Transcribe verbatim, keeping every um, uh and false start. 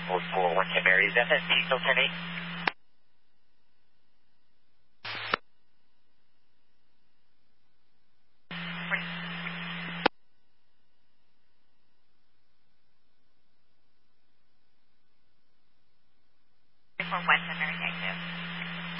Code four one ten Mary, is that that diesel ten eight? For one